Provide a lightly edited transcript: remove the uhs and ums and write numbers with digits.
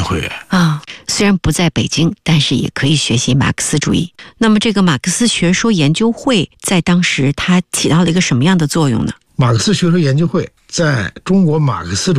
会员虽然不在北京，但是也可以学习马克思主义。那么这个马克思学说研究会在当时它起到了一个什么样的作用呢？ 马克思学说研究会在中国马克思主义